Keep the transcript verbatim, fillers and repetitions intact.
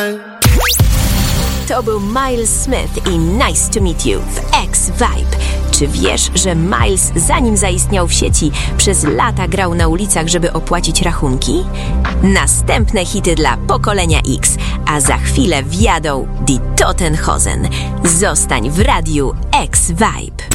To był Miles Smith i Nice to Meet You w X-Vibe. Czy wiesz, że Miles, zanim zaistniał w sieci, przez lata grał na ulicach, żeby opłacić rachunki? Następne hity dla pokolenia X, a za chwilę wjadą Die Totenhosen. Zostań w radiu X-Vibe.